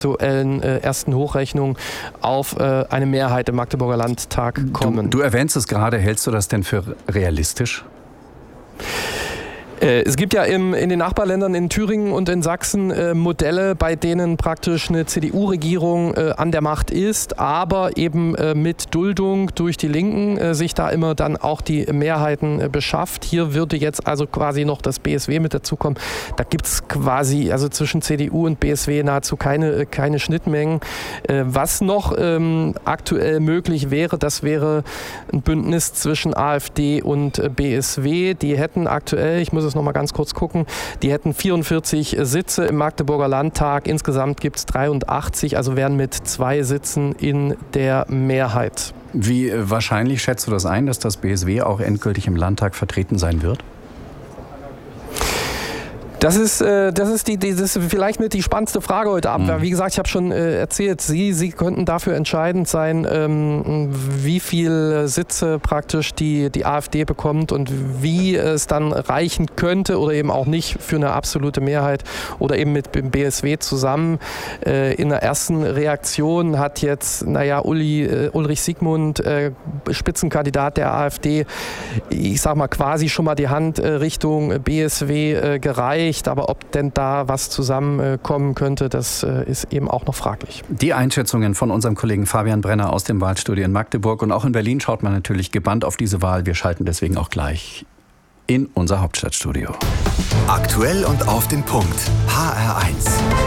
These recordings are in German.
aktuellen ersten Hochrechnung auf eine Mehrheit im Magdeburger Landtag kommen. Du erwähnst es gerade, hältst du das denn für realistisch? Es gibt ja in den Nachbarländern in Thüringen und in Sachsen Modelle, bei denen praktisch eine CDU-Regierung an der Macht ist, aber eben mit Duldung durch die Linken sich da immer dann auch die Mehrheiten beschafft. Hier würde jetzt also quasi noch das BSW mit dazukommen. Da gibt es quasi also zwischen CDU und BSW nahezu keine Schnittmengen. Was noch aktuell möglich wäre, das wäre ein Bündnis zwischen AfD und BSW. Die hätten aktuell, ich muss es noch mal ganz kurz gucken, die hätten 44 Sitze im Magdeburger Landtag. Insgesamt gibt es 83, also wären mit 2 Sitzen in der Mehrheit. Wie wahrscheinlich schätzt du das ein, dass das BSW auch endgültig im Landtag vertreten sein wird? Das ist vielleicht mit die spannendste Frage heute Abend. Wie gesagt, ich habe schon erzählt, Sie könnten dafür entscheidend sein, wie viele Sitze praktisch die AfD bekommt und wie es dann reichen könnte oder eben auch nicht für eine absolute Mehrheit oder eben mit dem BSW zusammen. In der ersten Reaktion hat jetzt, Ulrich Siegmund, Spitzenkandidat der AfD, ich sag mal quasi schon mal die Hand Richtung BSW gereicht. Aber ob denn da was zusammenkommen könnte, das ist eben auch noch fraglich. Die Einschätzungen von unserem Kollegen Fabian Brenner aus dem Wahlstudio in Magdeburg. Und auch in Berlin schaut man natürlich gebannt auf diese Wahl. Wir schalten deswegen auch gleich in unser Hauptstadtstudio. Aktuell und auf den Punkt. HR1.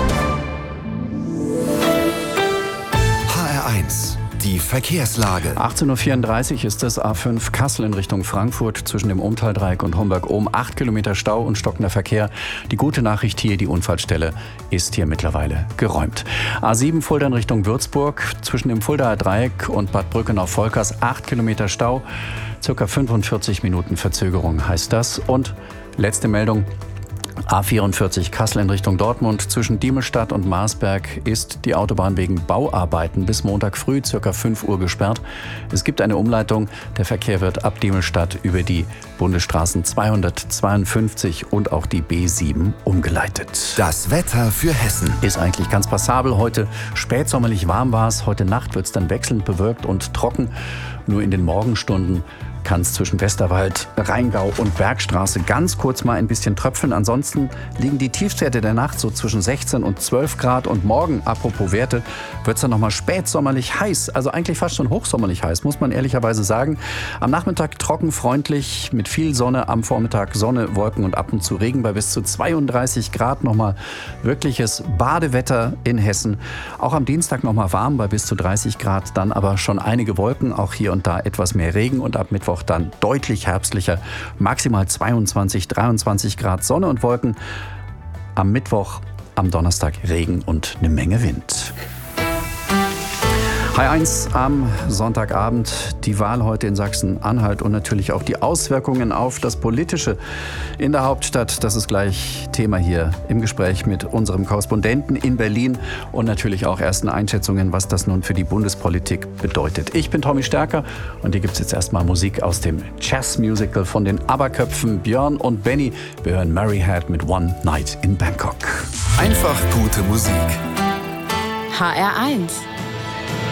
HR1. Die Verkehrslage. 18.34 Uhr ist es, A5 Kassel in Richtung Frankfurt zwischen dem Umtaldreieck und Homberg-Ohm. 8 Kilometer Stau und stockender Verkehr. Die gute Nachricht hier, die Unfallstelle ist hier mittlerweile geräumt. A7 Fulda in Richtung Würzburg zwischen dem Fuldaer Dreieck und Bad Brückenau-Volkers. 8 Kilometer Stau, circa 45 Minuten Verzögerung heißt das. Und letzte Meldung. A44 Kassel in Richtung Dortmund. Zwischen Diemelstadt und Marsberg ist die Autobahn wegen Bauarbeiten bis Montag früh ca. 5 Uhr gesperrt. Es gibt eine Umleitung. Der Verkehr wird ab Diemelstadt über die Bundesstraßen 252 und auch die B7 umgeleitet. Das Wetter für Hessen. Ist eigentlich ganz passabel. Heute spätsommerlich warm war es. Heute Nacht wird es dann wechselnd bewölkt und trocken. Nur in den Morgenstunden kann es zwischen Westerwald, Rheingau und Bergstraße ganz kurz mal ein bisschen tröpfeln. Ansonsten liegen die Tiefstwerte der Nacht so zwischen 16 und 12 Grad. Und morgen, apropos Werte, wird es dann nochmal spätsommerlich heiß. Also eigentlich fast schon hochsommerlich heiß, muss man ehrlicherweise sagen. Am Nachmittag trocken, freundlich, mit viel Sonne. Am Vormittag Sonne, Wolken und ab und zu Regen bei bis zu 32 Grad. Nochmal wirkliches Badewetter in Hessen. Auch am Dienstag nochmal warm bei bis zu 30 Grad. Dann aber schon einige Wolken, auch hier und da etwas mehr Regen. Und ab Mittwoch dann deutlich herbstlicher, maximal 22, 23 Grad Sonne und Wolken. Am Mittwoch, am Donnerstag Regen und eine Menge Wind. HR1 am Sonntagabend, die Wahl heute in Sachsen-Anhalt und natürlich auch die Auswirkungen auf das Politische in der Hauptstadt. Das ist gleich Thema hier im Gespräch mit unserem Korrespondenten in Berlin und natürlich auch ersten Einschätzungen, was das nun für die Bundespolitik bedeutet. Ich bin Tommy Stärker und hier gibt es jetzt erstmal Musik aus dem Jazz-Musical von den ABBA-Köpfen Björn und Benny. Wir hören Mary Had mit One Night in Bangkok. Einfach gute Musik. HR1